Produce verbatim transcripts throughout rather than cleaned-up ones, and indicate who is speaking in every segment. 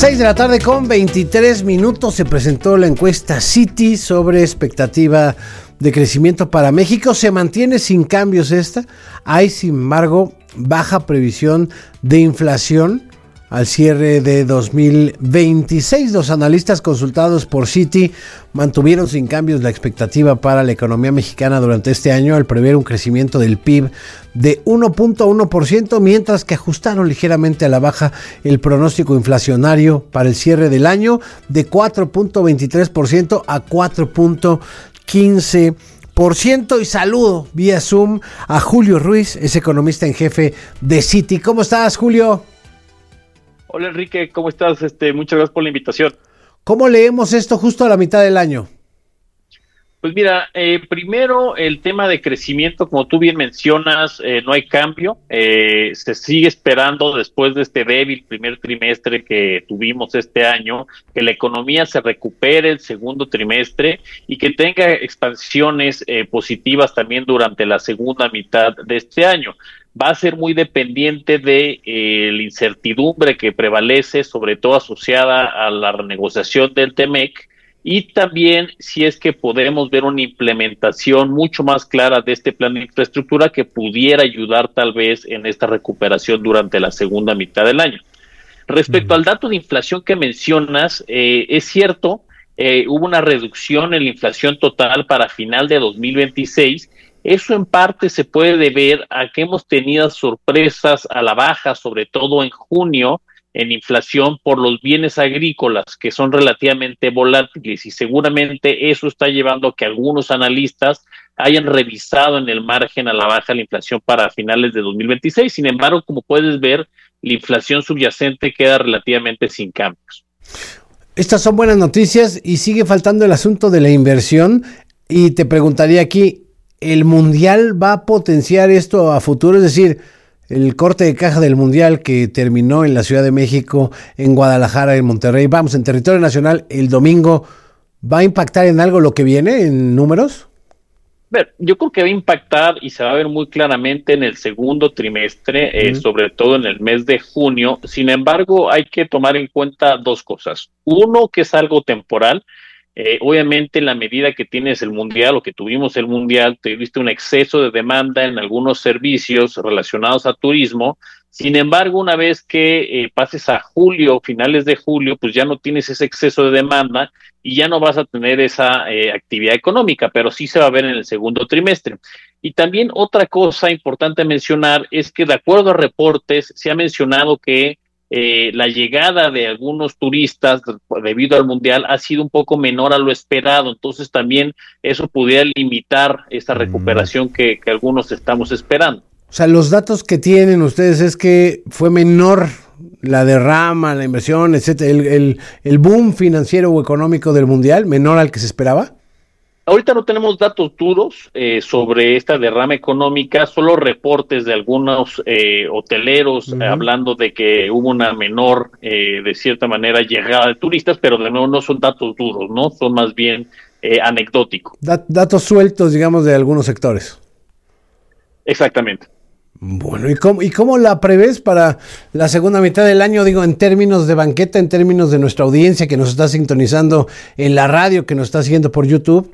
Speaker 1: seis de la tarde con veintitrés minutos se presentó la encuesta Citi sobre expectativa de crecimiento para México. Se mantiene sin cambios esta. Hay, sin embargo, baja previsión de inflación al cierre de dos mil veintiséis. Los analistas consultados por Citi mantuvieron sin cambios la expectativa para la economía mexicana durante este año al prever un crecimiento del P I B de uno punto uno por ciento, mientras que ajustaron ligeramente a la baja el pronóstico inflacionario para el cierre del año de cuatro punto veintitrés por ciento a cuatro punto quince por ciento. Y saludo vía Zoom a Julio Ruiz, es economista en jefe de Citi. ¿Cómo estás, Julio?
Speaker 2: Hola Enrique, ¿cómo estás? Este, muchas gracias por la invitación.
Speaker 1: ¿Cómo leemos esto justo a la mitad del año?
Speaker 2: Pues mira, eh, primero el tema de crecimiento, como tú bien mencionas, eh, no hay cambio. Eh, se sigue esperando después de este débil primer trimestre que tuvimos este año, que la economía se recupere el segundo trimestre y que tenga expansiones eh, positivas también durante la segunda mitad de este año. Va a ser muy dependiente de eh, la incertidumbre que prevalece, sobre todo asociada a la renegociación del T-MEC, y también si es que podemos ver una implementación mucho más clara de este plan de infraestructura que pudiera ayudar tal vez en esta recuperación durante la segunda mitad del año. Respecto uh-huh. al dato de inflación que mencionas, eh, es cierto, eh, hubo una reducción en la inflación total para final de dos mil veintiséis. Eso en parte se puede deber a que hemos tenido sorpresas a la baja, sobre todo en junio, en inflación por los bienes agrícolas, que son relativamente volátiles, y seguramente eso está llevando a que algunos analistas hayan revisado en el margen a la baja la inflación para finales de dos mil veintiséis. Sin embargo, como puedes ver, la inflación subyacente queda relativamente sin cambios.
Speaker 1: Estas son buenas noticias y sigue faltando el asunto de la inversión. Y te preguntaría aquí, ¿el Mundial va a potenciar esto a futuro? Es decir, el corte de caja del Mundial que terminó en la Ciudad de México, en Guadalajara, en Monterrey, vamos, en territorio nacional el domingo, ¿va a impactar en algo lo que viene, en números?
Speaker 2: Ver, yo creo que va a impactar y se va a ver muy claramente en el segundo trimestre, eh, uh-huh. sobre todo en el mes de junio. Sin embargo, hay que tomar en cuenta dos cosas. Uno, que es algo temporal. Eh, obviamente, en la medida que tienes el Mundial o que tuvimos el Mundial, tuviste un exceso de demanda en algunos servicios relacionados a turismo. Sin embargo, una vez que eh, pases a julio, finales de julio, pues ya no tienes ese exceso de demanda y ya no vas a tener esa eh, actividad económica, pero sí se va a ver en el segundo trimestre. Y también otra cosa importante mencionar es que, de acuerdo a reportes, se ha mencionado que Eh, la llegada de algunos turistas debido al Mundial ha sido un poco menor a lo esperado, entonces también eso pudiera limitar esa recuperación que, que algunos estamos esperando.
Speaker 1: O sea, los datos que tienen ustedes es que fue menor la derrama, la inversión, etcétera, el, el, el boom financiero o económico del Mundial, menor al que se esperaba.
Speaker 2: Ahorita no tenemos datos duros eh, sobre esta derrama económica, solo reportes de algunos eh, hoteleros uh-huh. eh, hablando de que hubo una menor, eh, de cierta manera, llegada de turistas, pero de nuevo no son datos duros, ¿no? Son más bien eh, anecdóticos.
Speaker 1: Dat- datos sueltos, digamos, de algunos sectores.
Speaker 2: Exactamente.
Speaker 1: Bueno, ¿y cómo, ¿y cómo la prevés para la segunda mitad del año? Digo, en términos de banqueta, en términos de nuestra audiencia que nos está sintonizando en la radio, que nos está siguiendo por YouTube.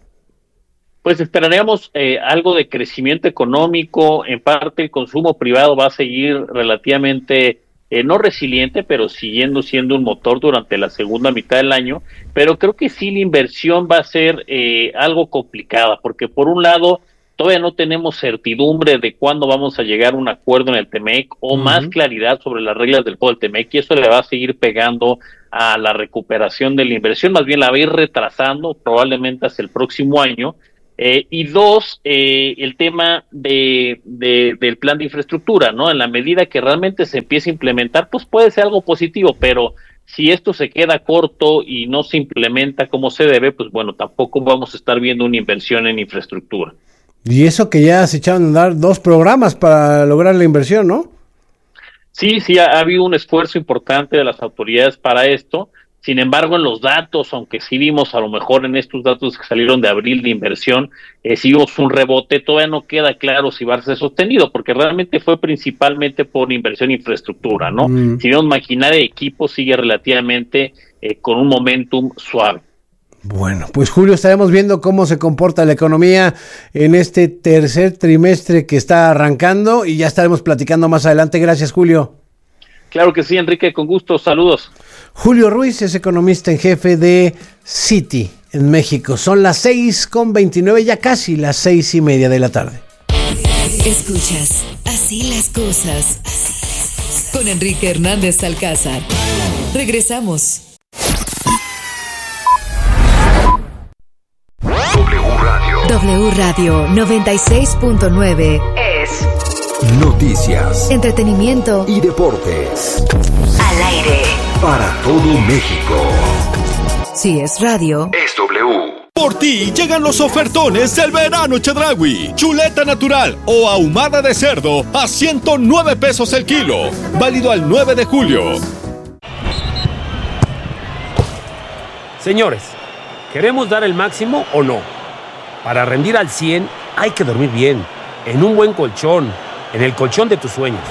Speaker 2: Pues esperaríamos eh, algo de crecimiento económico. En parte el consumo privado va a seguir relativamente, eh, no resiliente, pero siguiendo siendo un motor durante la segunda mitad del año. Pero creo que sí la inversión va a ser eh, algo complicada, porque por un lado todavía no tenemos certidumbre de cuándo vamos a llegar a un acuerdo en el T-MEC o uh-huh. más claridad sobre las reglas del juego del T-MEC, y eso le va a seguir pegando a la recuperación de la inversión, más bien la va a ir retrasando probablemente hasta el próximo año. Eh, y dos, eh, el tema de, de del plan de infraestructura, ¿no? En la medida que realmente se empiece a implementar, pues puede ser algo positivo, pero si esto se queda corto y no se implementa como se debe, pues bueno, tampoco vamos a estar viendo una inversión en infraestructura.
Speaker 1: Y eso que ya se echaron a andar dos programas para lograr la inversión, ¿no?
Speaker 2: Sí, sí, ha, ha habido un esfuerzo importante de las autoridades para esto. Sin embargo, en los datos, aunque sí vimos a lo mejor en estos datos que salieron de abril de inversión, eh, sí vimos un rebote, todavía no queda claro si va a ser sostenido, porque realmente fue principalmente por inversión en infraestructura, ¿no? Mm. Si vemos maquinaria y equipo, sigue relativamente eh, con un momentum suave.
Speaker 1: Bueno, pues Julio, estaremos viendo cómo se comporta la economía en este tercer trimestre que está arrancando y ya estaremos platicando más adelante. Gracias, Julio.
Speaker 2: Claro que sí, Enrique, con gusto, saludos.
Speaker 1: Julio Ruiz es economista en jefe de Citi en México. Son las seis con veintinueve, ya casi las seis y media de la tarde.
Speaker 3: Escuchas Así las cosas con Enrique Hernández Alcázar. Regresamos.
Speaker 4: W Radio.
Speaker 3: W Radio noventa y seis punto nueve es
Speaker 4: noticias,
Speaker 3: entretenimiento
Speaker 4: y deportes.
Speaker 3: Al aire.
Speaker 4: Para todo México.
Speaker 3: Si es radio,
Speaker 4: es W.
Speaker 5: Por ti llegan los ofertones del verano Chedraui. Chuleta natural o ahumada de cerdo a ciento nueve pesos el kilo. Válido al nueve de julio.
Speaker 6: Señores, ¿queremos dar el máximo o no? Para rendir al cien hay que dormir bien, en un buen colchón, en el colchón de tus sueños.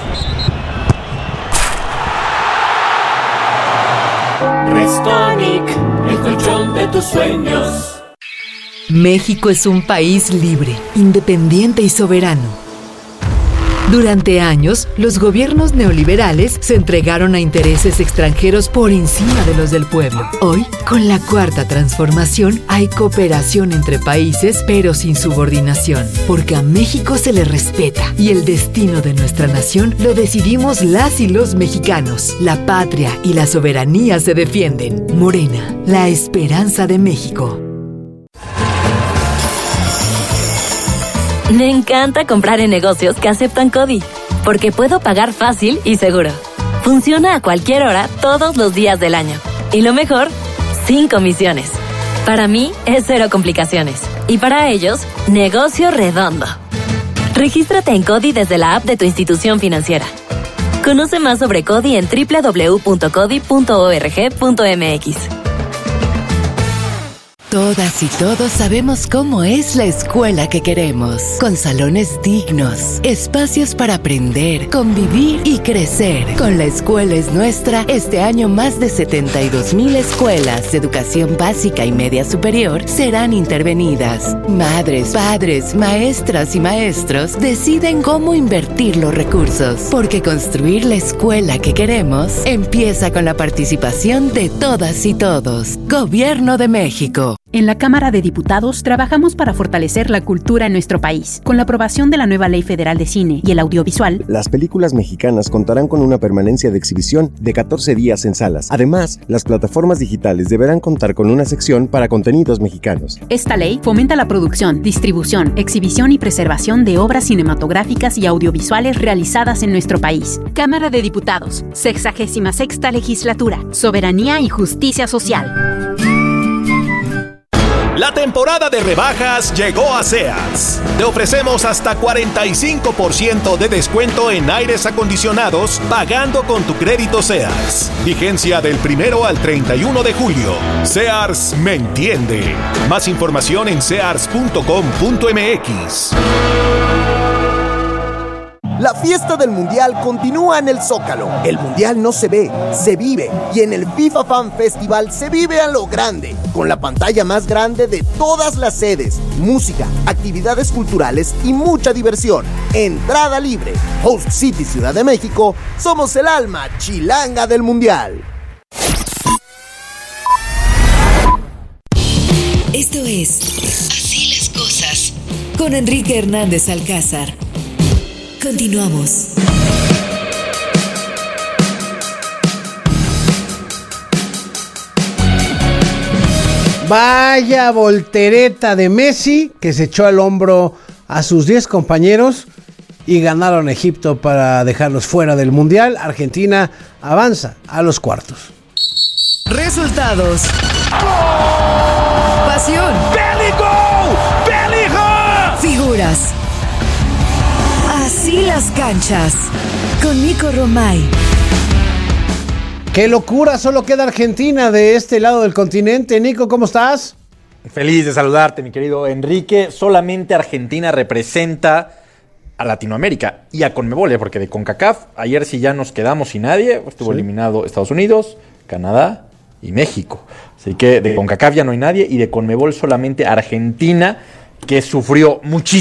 Speaker 7: Restonic, el colchón de tus sueños.
Speaker 3: México es un país libre, independiente y soberano. Durante años, los gobiernos neoliberales se entregaron a intereses extranjeros por encima de los del pueblo. Hoy, con la cuarta transformación, hay cooperación entre países, pero sin subordinación, porque a México se le respeta y el destino de nuestra nación lo decidimos las y los mexicanos. La patria y la soberanía se defienden. Morena, la esperanza de México.
Speaker 8: Me encanta comprar en negocios que aceptan CODI, porque puedo pagar fácil y seguro. Funciona a cualquier hora, todos los días del año. Y lo mejor, sin comisiones. Para mí, es cero complicaciones. Y para ellos, negocio redondo. Regístrate en CODI desde la app de tu institución financiera. Conoce más sobre CODI en doble u doble u doble u punto codi punto org punto m x.
Speaker 3: Todas y todos sabemos cómo es la escuela que queremos, con salones dignos, espacios para aprender, convivir y crecer. Con La Escuela es Nuestra, este año más de setenta y dos mil escuelas de educación básica y media superior serán intervenidas. Madres, padres, maestras y maestros deciden cómo invertir los recursos, porque construir la escuela que queremos empieza con la participación de todas y todos. Gobierno de México.
Speaker 9: En la Cámara de Diputados trabajamos para fortalecer la cultura en nuestro país. Con la aprobación de la nueva Ley Federal de Cine y el Audiovisual,
Speaker 10: las películas mexicanas contarán con una permanencia de exhibición de catorce días en salas. Además, las plataformas digitales deberán contar con una sección para contenidos mexicanos.
Speaker 9: Esta ley fomenta la producción, distribución, exhibición y preservación de obras cinematográficas y audiovisuales realizadas en nuestro país. Cámara de Diputados, sexagésima sexta legislatura, soberanía y justicia social.
Speaker 5: La temporada de rebajas llegó a Sears. Te ofrecemos hasta cuarenta y cinco por ciento de descuento en aires acondicionados pagando con tu crédito Sears. Vigencia del primero al treinta y uno de julio. Sears me entiende. Más información en sears punto com punto m x.
Speaker 11: La fiesta del Mundial continúa en el Zócalo. El Mundial no se ve, se vive. Y en el FIFA Fan Festival se vive a lo grande, con la pantalla más grande de todas las sedes, música, actividades culturales y mucha diversión. Entrada libre. Host City Ciudad de México, somos el alma chilanga del Mundial.
Speaker 3: Esto es Así las cosas con Enrique Hernández Alcázar. Continuamos.
Speaker 1: Vaya voltereta de Messi, que se echó al hombro a sus diez compañeros y ganaron a Egipto para dejarlos fuera del Mundial. Argentina avanza a los cuartos.
Speaker 3: Resultados.
Speaker 7: ¡Oh!
Speaker 3: Pasión.
Speaker 7: ¡Bélico! ¡Bélico!
Speaker 3: Figuras. Así las canchas, con Nico Romay.
Speaker 1: ¡Qué locura! Solo queda Argentina de este lado del continente. Nico, ¿cómo estás?
Speaker 12: Feliz de saludarte, mi querido Enrique. Solamente Argentina representa a Latinoamérica y a Conmebol, porque de CONCACAF ayer sí ya nos quedamos sin nadie. Estuvo sí. eliminado Estados Unidos, Canadá y México. Así que de CONCACAF ya no hay nadie y de Conmebol solamente Argentina, que sufrió muchísimo.